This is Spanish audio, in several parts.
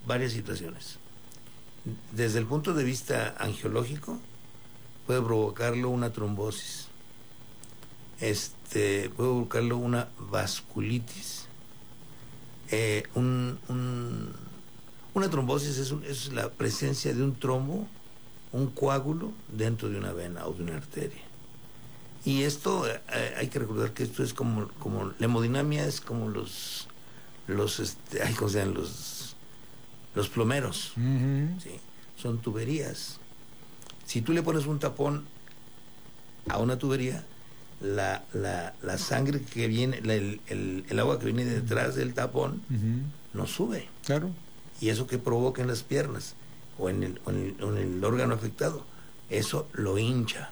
varias situaciones. Desde el punto de vista angiológico, puede provocarlo una trombosis, puede provocarlo una vasculitis. Una trombosis es la presencia de un trombo, un coágulo dentro de una vena o de una arteria. Y esto, hay que recordar que esto es como la hemodinamia es como los ¿cómo se llaman? Los plomeros. ¿Sí? Son tuberías. Si tú le pones un tapón a una tubería, la sangre que viene, el agua que viene detrás del tapón, no sube. Claro. Y eso que provoca en las piernas o en el órgano afectado, eso lo hincha.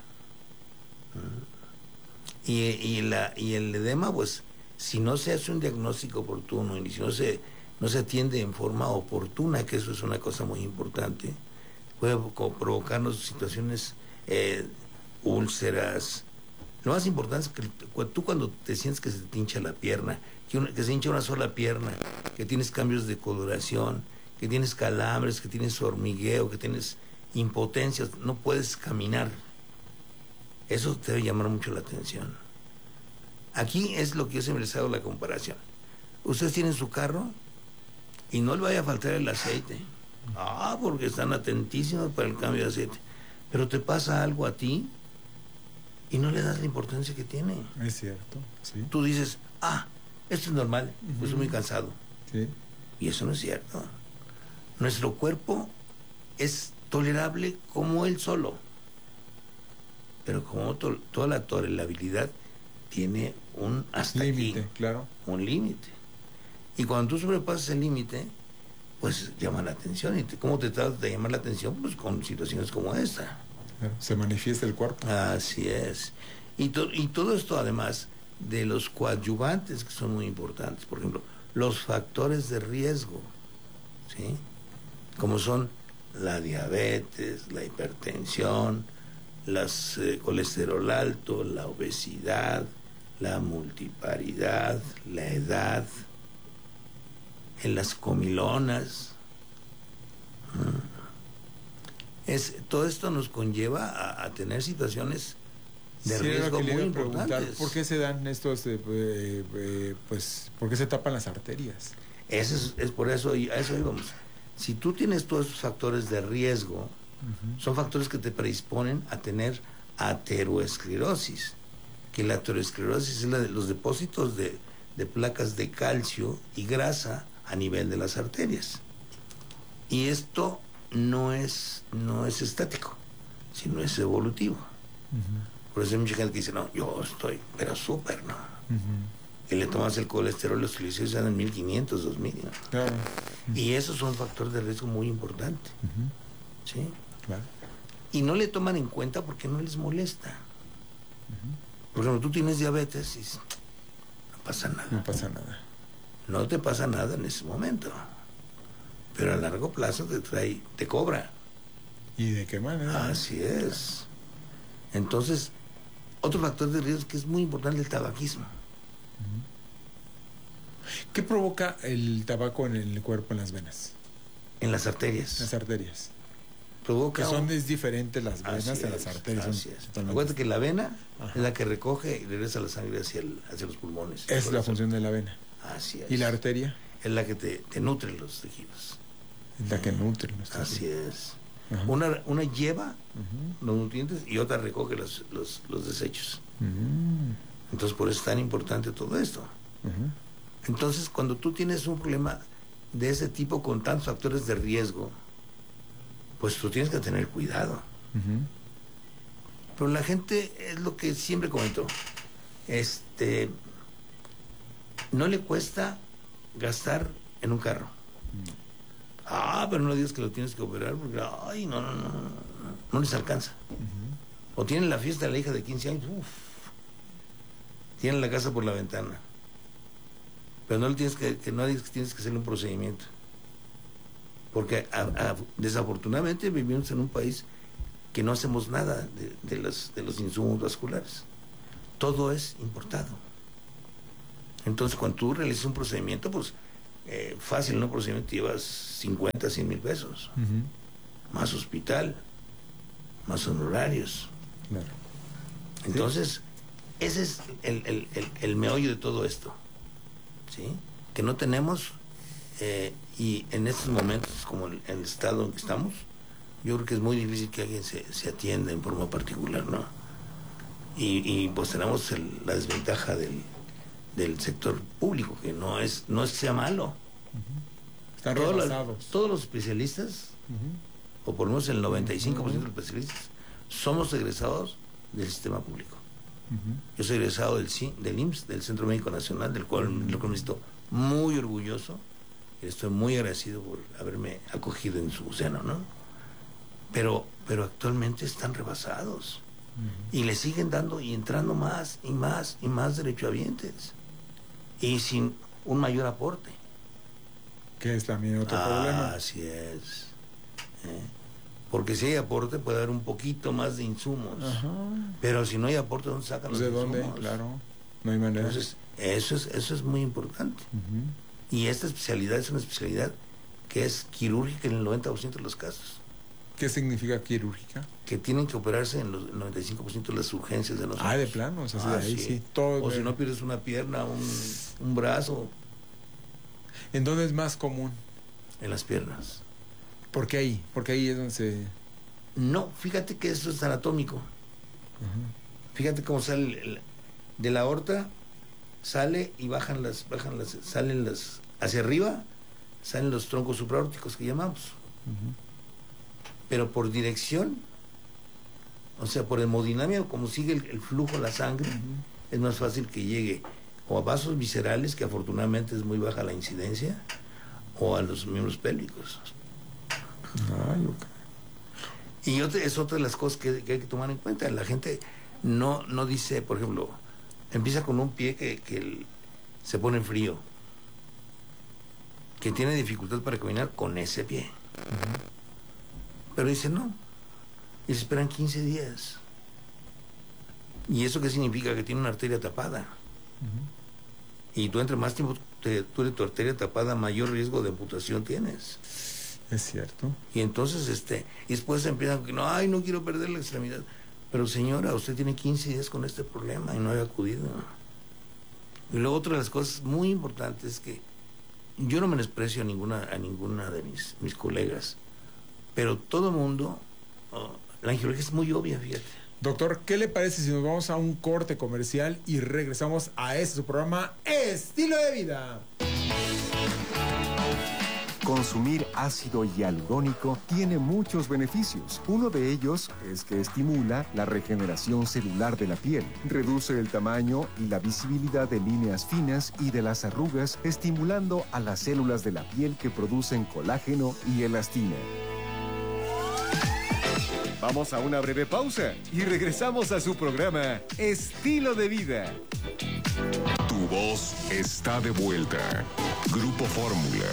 Y el edema, pues, si no se hace un diagnóstico oportuno y si no se atiende en forma oportuna, que eso es una cosa muy importante, puede provocarnos situaciones, úlceras. Lo más importante es que tú, cuando te sientes que se te hincha la pierna, que se hincha una sola pierna, que tienes cambios de coloración, que tienes calambres, que tienes hormigueo, que tienes impotencia, no puedes caminar, eso te debe llamar mucho la atención. Aquí es lo que yo siempre les hago la comparación. Ustedes tienen su carro y no le vaya a faltar el aceite. Porque están atentísimos para el cambio de aceite. Pero te pasa algo a ti y no le das la importancia que tiene. Es cierto, sí. Tú dices, esto es normal, pues estoy muy cansado. Sí. Y eso no es cierto. Nuestro cuerpo es tolerable como él solo. Pero como toda la tolerabilidad tiene un hasta límite, aquí. Claro. Un límite. Y cuando tú sobrepasas el límite, pues llama la atención. ¿Y cómo te tratas de llamar la atención? Pues con situaciones como esta. Se manifiesta el cuerpo. Así es. Y todo esto, además de los coadyuvantes, que son muy importantes. Por ejemplo, los factores de riesgo, ¿sí? Como son la diabetes, la hipertensión, colesterol alto, la obesidad, la multiparidad, la edad, en las comilonas. Todo esto nos conlleva a tener situaciones de riesgo muy importantes. ¿Por qué se dan estos, por qué se tapan las arterias? Es por eso, a eso íbamos. Si tú tienes todos esos factores de riesgo, son factores que te predisponen a tener ateroesclerosis, que la ateroesclerosis es los depósitos de placas de calcio y grasa a nivel de las arterias. Y esto no es estático, sino es evolutivo. Por eso hay mucha gente que dice, no, yo estoy, pero súper, ¿no? Y le tomas el colesterol, los triglicéridos en 1500, 2000, ¿no? Claro. Y esos son factores de riesgo muy importantes. ¿Sí? Claro. Y no le toman en cuenta porque no les molesta. Por ejemplo, tú tienes diabetes y no pasa nada. No pasa nada. No te pasa nada en ese momento. Pero a largo plazo te cobra. ¿Y de qué manera? Así es. Entonces, otro factor de riesgo que es muy importante, el tabaquismo. ¿Qué provoca el tabaco en el cuerpo, en las venas? En las arterias. Las arterias. Provoca es diferente las venas a las arterias. Así es. Acuérdate que la vena es la que recoge y regresa la sangre hacia los pulmones. Es la función de la vena. Así es. ¿Y la arteria? Es la que te nutre los tejidos. Es la que nutre los tejidos. Así es. Una lleva los nutrientes y otra recoge los desechos. Entonces, por eso es tan importante todo esto. Entonces, cuando tú tienes un problema de ese tipo con tantos factores de riesgo, pues tú tienes que tener cuidado. Pero la gente, es lo que siempre comento, no le cuesta gastar en un carro. Pero no digas que lo tienes que operar porque no les alcanza. O tienen la fiesta de la hija de 15 años, tienen la casa por la ventana, pero no le tienes no digas que tienes que hacerle un procedimiento, porque desafortunadamente vivimos en un país que no hacemos nada de los insumos vasculares. Todo es importado. Entonces, cuando tú realizas un procedimiento, pues fácil, ¿no? Procedimiento llevas 50, 100 mil pesos. Más hospital, más honorarios. Claro. Entonces, ese es el meollo de todo esto, ¿sí? Que no tenemos, y en estos momentos, como el estado en que estamos, yo creo que es muy difícil que alguien se atienda en forma particular, ¿no? Y pues tenemos la desventaja del sector público, que no es que sea malo. Están rebasados. Todos los especialistas, o por lo menos el 95% de los especialistas, somos egresados del sistema público. Yo soy egresado del IMSS, del Centro Médico Nacional, del cual me siento muy orgulloso y estoy muy agradecido por haberme acogido en su seno, ¿no? Pero actualmente están rebasados y le siguen dando y entrando más y más y más derechohabientes y sin un mayor aporte. Que es también otro problema. Así es. Porque si hay aporte puede haber un poquito más de insumos. Pero si no hay aporte, ¿dónde sacan los insumos? ¿De dónde? Claro, no hay manera. Entonces, eso es muy importante. Y esta especialidad es una especialidad que es quirúrgica en el 90% de los casos. ¿Qué significa quirúrgica? Que tienen que operarse en el 95% de las urgencias de nosotros. De plano, o sea, de ahí sí. Todo o si no pierdes una pierna, un brazo. ¿En dónde es más común? En las piernas. ¿Por qué ahí? Porque ahí es donde se... No, fíjate que eso es anatómico. Fíjate cómo sale de la aorta, sale y salen las hacia arriba, salen los troncos supraórticos que llamamos. Pero por dirección, o sea, por hemodinamia, como sigue el flujo de la sangre, es más fácil que llegue o a vasos viscerales, que afortunadamente es muy baja la incidencia, o a los miembros pélvicos. Y es otra de las cosas que hay que tomar en cuenta. La gente no dice, por ejemplo, empieza con un pie que se pone frío, que tiene dificultad para caminar con ese pie. Pero dice no, y se esperan 15 días. ¿Y eso qué significa? Que tiene una arteria tapada. Y tú, entre más tiempo tú de tu arteria tapada, mayor riesgo de amputación tienes. Es cierto. Y entonces, y después empiezan con que no quiero perder la extremidad. Pero señora, usted tiene 15 días con este problema y no había acudido. Y luego otra de las cosas muy importantes es que yo no menosprecio a ninguna de mis colegas, pero todo el mundo, la angiología es muy obvia, fíjate. Doctor, ¿qué le parece si nos vamos a un corte comercial y regresamos a su programa Estilo de Vida? Consumir ácido hialurónico tiene muchos beneficios. Uno de ellos es que estimula la regeneración celular de la piel, reduce el tamaño y la visibilidad de líneas finas y de las arrugas, estimulando a las células de la piel que producen colágeno y elastina. Vamos a una breve pausa y regresamos a su programa Estilo de Vida. Tu voz está de vuelta. Grupo Fórmula.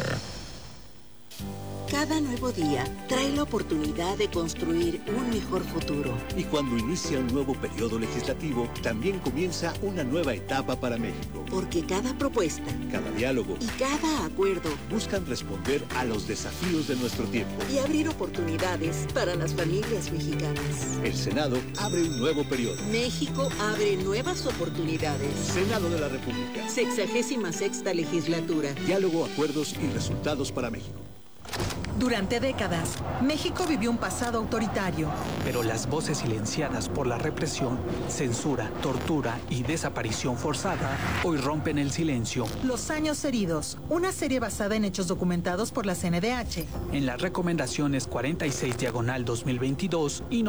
Cada nuevo día trae la oportunidad de construir un mejor futuro. Y cuando inicia un nuevo periodo legislativo, también comienza una nueva etapa para México. Porque cada propuesta, cada diálogo y cada acuerdo buscan responder a los desafíos de nuestro tiempo y abrir oportunidades para las familias mexicanas. El Senado abre un nuevo periodo. México abre nuevas oportunidades. Senado de la República. 66ª legislatura. Diálogo, acuerdos y resultados para México. Durante décadas, México vivió un pasado autoritario. Pero las voces silenciadas por la represión, censura, tortura y desaparición forzada hoy rompen el silencio. Los años heridos, una serie basada en hechos documentados por la CNDH. En las recomendaciones 46/2022 y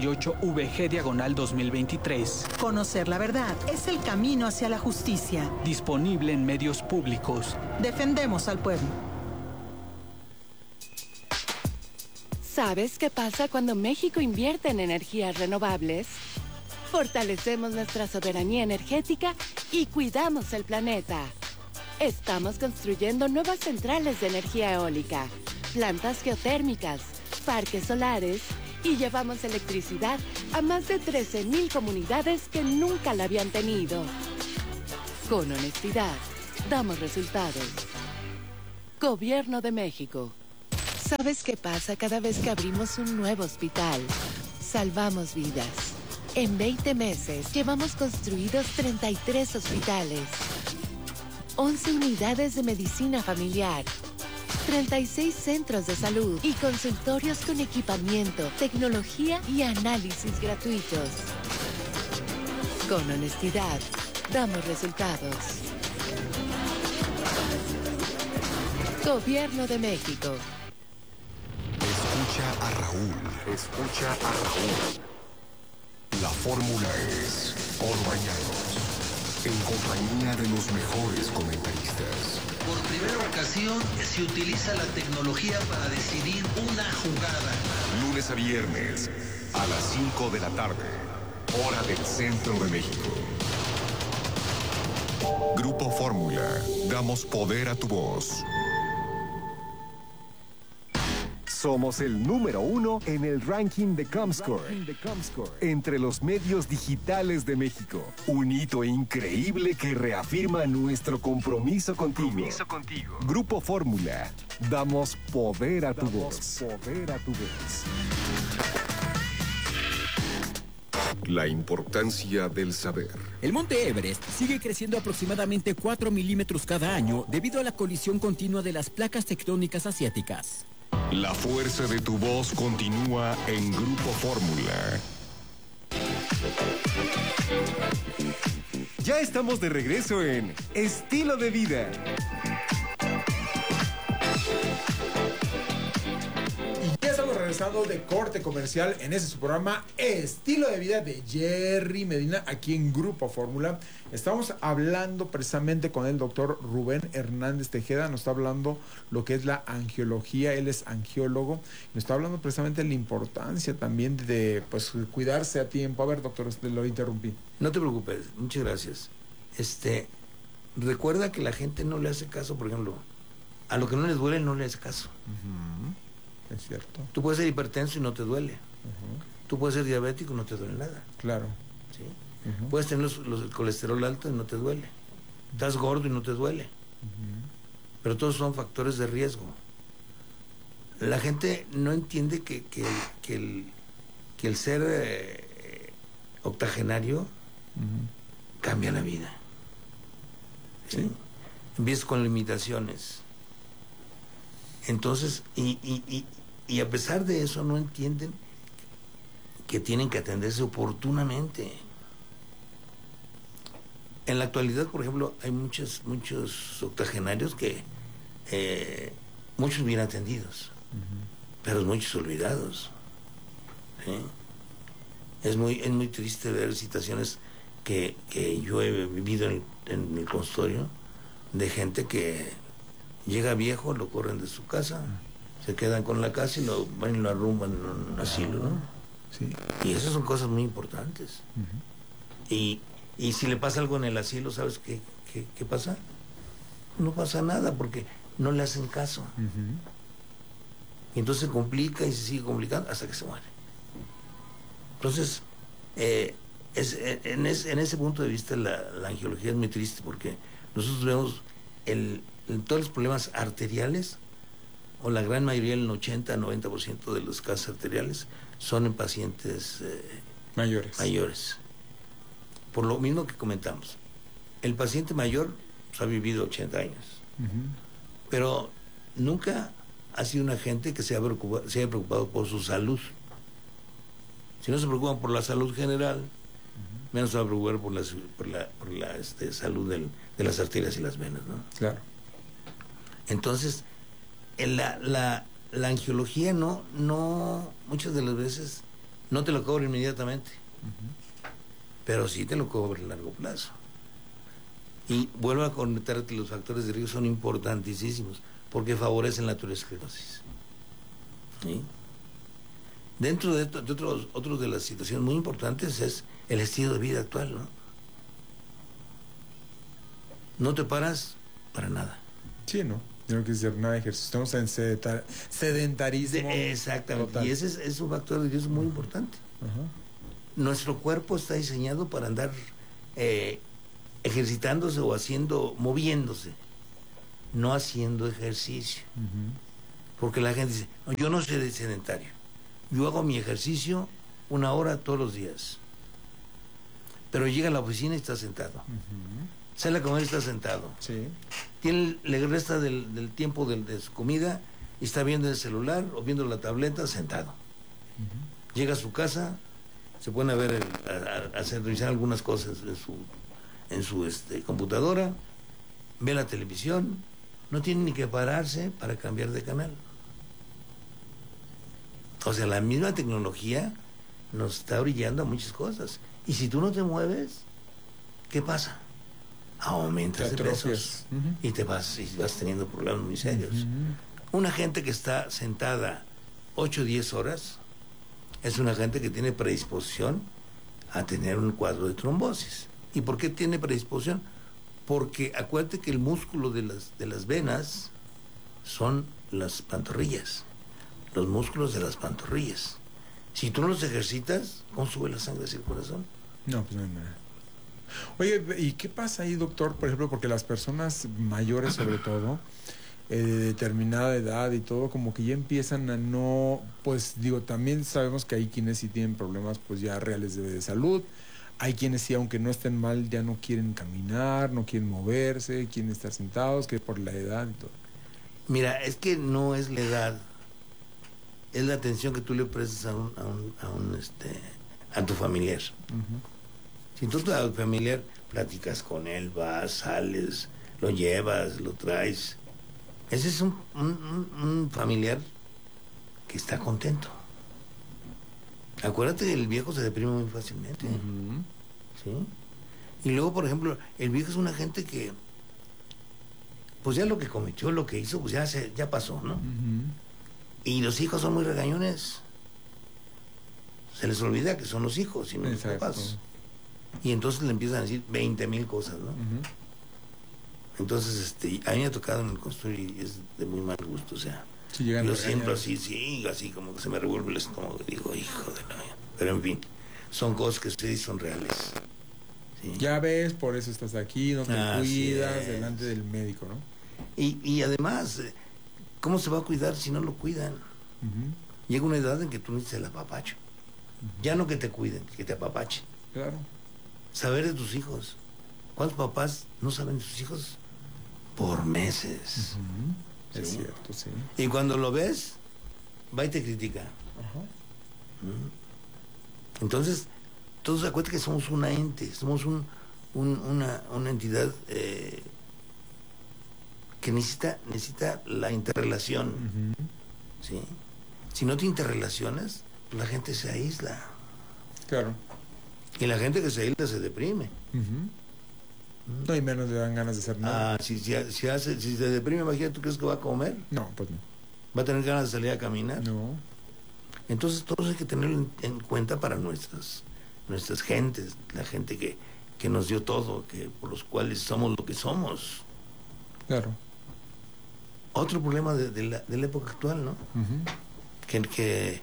98/VG/2023. Conocer la verdad es el camino hacia la justicia. Disponible en medios públicos. Defendemos al pueblo. ¿Sabes qué pasa cuando México invierte en energías renovables? Fortalecemos nuestra soberanía energética y cuidamos el planeta. Estamos construyendo nuevas centrales de energía eólica, plantas geotérmicas, parques solares y llevamos electricidad a más de 13,000 comunidades que nunca la habían tenido. Con honestidad, damos resultados. Gobierno de México. ¿Sabes qué pasa cada vez que abrimos un nuevo hospital? Salvamos vidas. En 20 meses llevamos construidos 33 hospitales, 11 unidades de medicina familiar, 36 centros de salud y consultorios con equipamiento, tecnología y análisis gratuitos. Con honestidad, damos resultados. Gobierno de México. Escucha a Raúl. Escucha a Raúl. La fórmula es por mañanos, en compañía de los mejores comentaristas. Por primera ocasión se utiliza la tecnología para decidir una jugada. Lunes a viernes, a las 5 de la tarde, hora del centro de México. Grupo Fórmula, damos poder a tu voz. Somos el número 1 en el ranking de Comscore, entre los medios digitales de México. Un hito increíble que reafirma nuestro compromiso contigo. Grupo Fórmula, damos poder a tu voz. La importancia del saber. El monte Everest sigue creciendo aproximadamente 4 milímetros cada año debido a la colisión continua de las placas tectónicas asiáticas. La fuerza de tu voz continúa en Grupo Fórmula. Ya estamos de regreso en Estilo de Vida. Y ya estamos regresando de corte comercial en ese su programa Estilo de Vida de Jerry Medina aquí en Grupo Fórmula. Estamos hablando precisamente con el doctor Rubén Hernández Tejeda. Nos está hablando lo que es la angiología. Él es angiólogo. Nos está hablando precisamente de la importancia también de pues cuidarse a tiempo. A ver, doctor, lo interrumpí. No te preocupes, muchas gracias. Recuerda que la gente no le hace caso, por ejemplo, a lo que no les duele no le hace caso. Es cierto. Tú puedes ser hipertenso y no te duele. Tú puedes ser diabético y no te duele nada. Claro. ¿Sí? Puedes tener el colesterol alto y no te duele. Estás gordo y no te duele. Pero todos son factores de riesgo. La gente no entiende que el ser octogenario cambia la vida. ¿Sí? Empiezas con limitaciones. Entonces, y a pesar de eso no entienden que tienen que atenderse oportunamente. En la actualidad, por ejemplo, hay muchos octogenarios que muchos bien atendidos, pero muchos olvidados. ¿Sí? Es muy triste ver situaciones que yo he vivido en mi consultorio de gente que llega viejo, lo corren de su casa, se quedan con la casa y lo van y lo arrumban en un asilo, ¿no? Sí. Y esas son cosas muy importantes. Y si le pasa algo en el asilo, ¿sabes qué pasa? No pasa nada porque no le hacen caso. Y entonces se complica y se sigue complicando hasta que se muere. Entonces, en ese punto de vista la angiología es muy triste porque nosotros vemos todos los problemas arteriales, o la gran mayoría, el 80-90% de los casos arteriales, son en pacientes mayores. Por lo mismo que comentamos, el paciente mayor pues, ha vivido 80 años, pero nunca ha sido una gente que se haya preocupado por su salud. Si no se preocupan por la salud general, menos se va a preocupar por la salud de las arterias y las venas, ¿no? Claro. Entonces, la angiología no muchas de las veces no te lo cobra inmediatamente, pero sí te lo cobra a largo plazo. Y vuelvo a conectarte, los factores de riesgo son importantísimos porque favorecen la aterosclerosis. ¿Sí? Dentro de otros de las situaciones muy importantes es el estilo de vida actual, ¿no? No te paras para nada. Sí, ¿no? No quieres hacer nada de ejercicio. Estamos en sedentarismo. Exactamente. Total. Y ese es un factor de riesgo muy importante. Nuestro cuerpo está diseñado para andar ejercitándose o moviéndose. no haciendo ejercicio. Porque la gente dice, no, yo no soy sedentario, yo hago mi ejercicio 1 hora todos los días. Pero llega a la oficina y está sentado. Sale a comer y está sentado. Sí. Le resta del tiempo de su comida y está viendo el celular o viendo la tableta sentado. Llega a su casa, se pone a ver, revisar algunas cosas en su computadora, ve la televisión, no tiene ni que pararse para cambiar de canal. O sea, la misma tecnología nos está brillando a muchas cosas. Y si tú no te mueves, ¿qué pasa? Aumentas de pesos y vas teniendo problemas muy serios. Una gente que está sentada 8 o 10 horas es una gente que tiene predisposición a tener un cuadro de trombosis. ¿Y por qué tiene predisposición? Porque acuérdate que el músculo de las venas son las pantorrillas, los músculos de las pantorrillas. Si tú no los ejercitas, ¿cómo sube la sangre hacia el corazón? No, pues no hay nada. Oye, ¿y qué pasa ahí, doctor? Por ejemplo, porque las personas mayores, sobre todo, de determinada edad y todo, como que ya empiezan a no, pues digo, también sabemos que hay quienes sí tienen problemas pues ya reales de salud, hay quienes sí, aunque no estén mal, ya no quieren caminar, no quieren moverse, quieren estar sentados, que por la edad y todo. Mira, es que no es la edad, es la atención que tú le prestas a tu familiar. Si tú a tu familiar platicas con él, vas, sales, lo llevas, lo traes, ese es un familiar que está contento. Acuérdate que el viejo se deprime muy fácilmente. ¿Sí? Y luego, por ejemplo, el viejo es una gente que, pues ya lo que cometió, lo que hizo, pues ya pasó, ¿no? Y los hijos son muy regañones. Se les olvida que son los hijos y no los papás. Y entonces le empiezan a decir 20,000 cosas, ¿no? Entonces, a mí me ha tocado en el construir y es de muy mal gusto, o sea. Sí, yo siempre así como que se me revuelve el estómago y digo, hijo de la... Pero en fin, son cosas que ustedes son reales. ¿Sí? Ya ves, por eso estás aquí, no te cuidas delante del médico, ¿no? Y además, ¿cómo se va a cuidar si no lo cuidan? Llega una edad en que tú necesitas el apapacho. Ya no que te cuiden, que te apapachen. Claro. Saber de tus hijos. ¿Cuántos papás no saben de sus hijos? Por meses. ¿Sí? Es cierto, sí. Y cuando lo ves, va y te critica. Entonces, todos acuérdate que somos una ente, somos una entidad que necesita la interrelación. ¿Sí? Si no te interrelacionas, pues la gente se aísla. Claro. Y la gente que se aísla se deprime. No, y menos le dan ganas de hacer nada. Si se deprime, imagínate, ¿tú crees que va a comer? No, pues no. ¿Va a tener ganas de salir a caminar? No. Entonces, todos hay que tenerlo en cuenta para nuestras gentes, la gente que nos dio todo, que por los cuales somos lo que somos. Claro. Otro problema de la época actual, ¿no? Que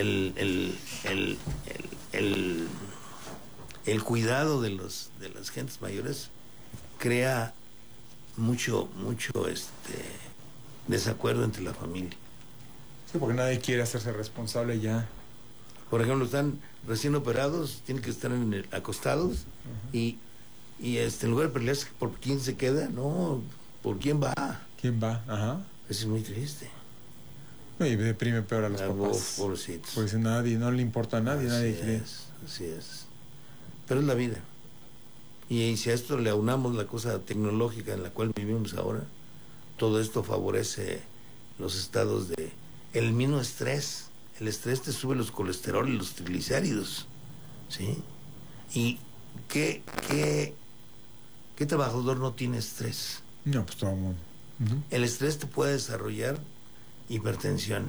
el cuidado de las gentes mayores crea mucho desacuerdo entre la familia. Sí, porque nadie quiere hacerse responsable ya. Por ejemplo, están recién operados, tienen que estar acostados y en lugar de pelearse por quién se queda, no, por quién va. ¿Quién va? Ajá. Eso es muy triste. No, y deprime peor a los papás. Pobrecitos. Porque nadie, no le importa a nadie, nadie quiere. Así es. Pero es la vida. Y si a esto le aunamos la cosa tecnológica en la cual vivimos ahora, todo esto favorece los estados de... El mismo estrés. El estrés te sube los colesterol y los triglicéridos. ¿Sí? ¿Y qué trabajador no tiene estrés? No, pues todo el mundo. El estrés te puede desarrollar hipertensión.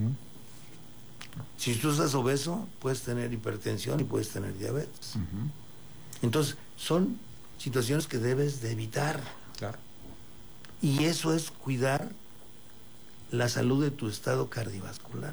Si tú estás obeso, puedes tener hipertensión y puedes tener diabetes. Entonces, son situaciones que debes de evitar. Claro. Y eso es cuidar la salud de tu estado cardiovascular.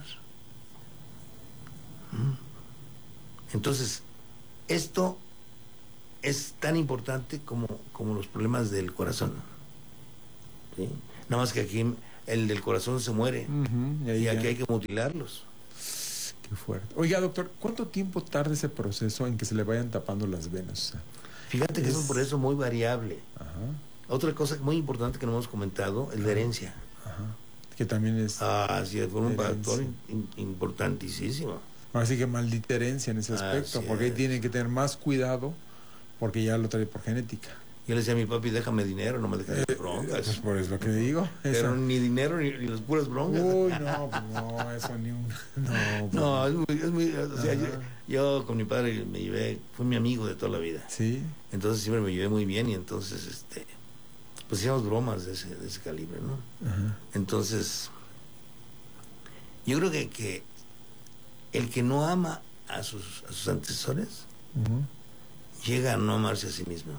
Entonces, esto es tan importante como los problemas del corazón. ¿Sí? Nada más que aquí el del corazón se muere. Y aquí hay que mutilarlos. Qué fuerte. Oiga, doctor, ¿cuánto tiempo tarda ese proceso en que se le vayan tapando las venas? Fíjate que es un proceso muy variable. Otra cosa muy importante que no hemos comentado es la herencia. Que también es... sí, fue un factor importantísimo. Así que maldita herencia en ese aspecto, porque ahí tienen que tener más cuidado, porque ya lo trae por genética. Yo le decía a mi papi, déjame dinero, no me dejes broncas. Pues por eso lo que digo. Pero ni dinero ni las puras broncas. Uy, no, eso ni un... No, es muy o sea, yo con mi padre me llevé, fue mi amigo de toda la vida. Sí. Entonces siempre me llevé muy bien y entonces, pues hacíamos bromas de ese calibre, ¿no? Entonces, yo creo que el que no ama a sus antecesores llega a no amarse a sí mismo.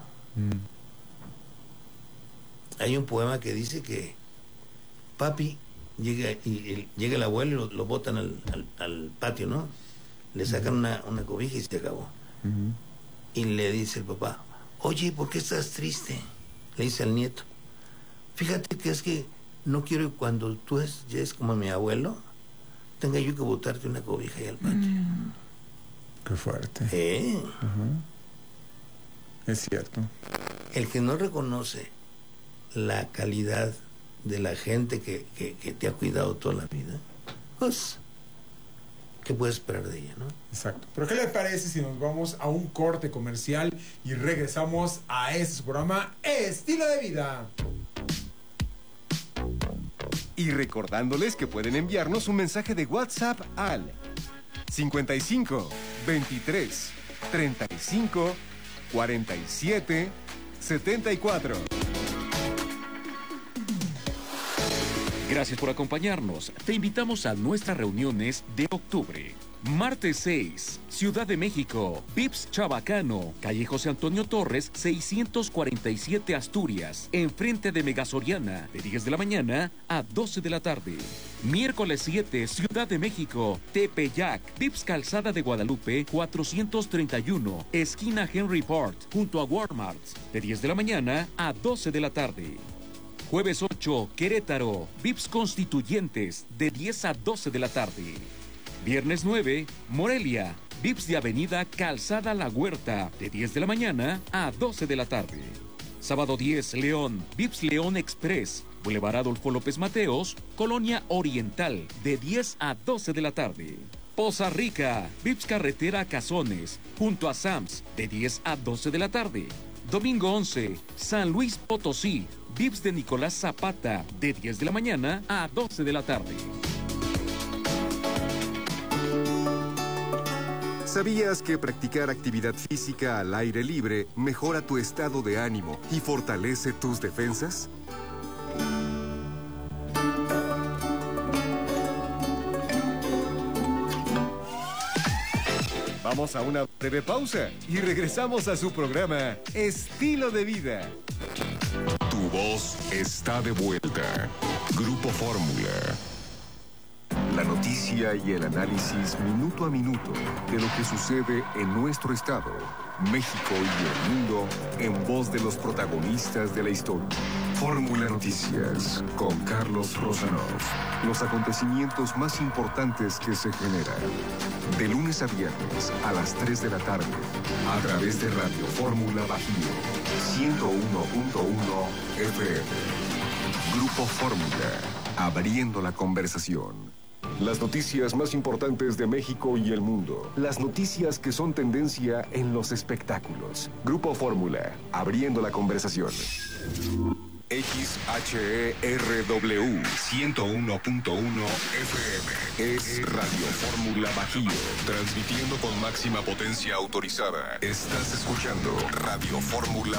Hay un poema que dice que papi llega el abuelo y lo botan al patio, ¿no? Le sacan una cobija y se acabó. Y le dice el papá, oye, ¿por qué estás triste? Le dice al nieto, fíjate que es que no quiero que cuando tú llegues como mi abuelo, tenga yo que botarte una cobija ahí al patio. Qué fuerte. Es cierto. El que no reconoce la calidad de la gente que te ha cuidado toda la vida, pues, ¿qué puedes esperar de ella, no? Exacto. Pero ¿qué le parece si nos vamos a un corte comercial y regresamos a este programa Estilo de Vida? Y recordándoles que pueden enviarnos un mensaje de WhatsApp al 55 23 35 47 74. Gracias por acompañarnos. Te invitamos a nuestras reuniones de octubre. Martes 6, Ciudad de México, Vips Chabacano, calle José Antonio Torres, 647 Asturias, enfrente de Megasoriana, de 10 de la mañana a 12 de la tarde. Miércoles 7, Ciudad de México, Tepeyac, Vips Calzada de Guadalupe, 431, esquina Henry Port, junto a Walmart, de 10 de la mañana a 12 de la tarde. Jueves 8, Querétaro, Vips Constituyentes, de 10 a 12 de la tarde. Viernes 9, Morelia, Vips de Avenida Calzada La Huerta, de 10 de la mañana a 12 de la tarde. Sábado 10, León, Vips León Express, Boulevard Adolfo López Mateos, Colonia Oriental, de 10 a 12 de la tarde. Poza Rica, Vips Carretera Cazones, junto a Sams, de 10 a 12 de la tarde. Domingo 11, San Luis Potosí, Vips de Nicolás Zapata, de 10 de la mañana a 12 de la tarde. ¿Sabías que practicar actividad física al aire libre mejora tu estado de ánimo y fortalece tus defensas? Vamos a una breve pausa y regresamos a su programa Estilo de Vida. Tu voz está de vuelta. Grupo Fórmula. La noticia y el análisis minuto a minuto de lo que sucede en nuestro estado, México y el mundo en voz de los protagonistas de la historia. Fórmula Noticias con Carlos Rosanov. Los acontecimientos más importantes que se generan. De lunes a viernes a las 3 de la tarde. A través de Radio Fórmula Bajío 101.1 FM. Grupo Fórmula. Abriendo la conversación. Las noticias más importantes de México y el mundo. Las noticias que son tendencia en los espectáculos. Grupo Fórmula, abriendo la conversación. XHERW 101.1 FM. Es Radio Fórmula Bajío. Transmitiendo con máxima potencia autorizada. Estás escuchando Radio Fórmula